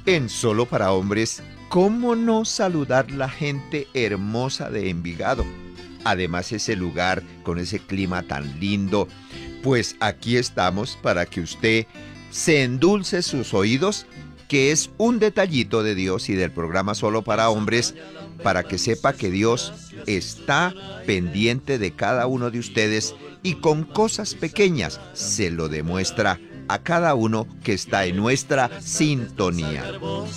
En Solo para Hombres, ¿cómo no saludar la gente hermosa de Envigado? Además, ese lugar con ese clima tan lindo. Pues aquí estamos para que usted se endulce sus oídos, que es un detallito de Dios y del programa Solo para Hombres, para que sepa que Dios está pendiente de cada uno de ustedes y con cosas pequeñas se lo demuestra a cada uno que está en nuestra sintonía.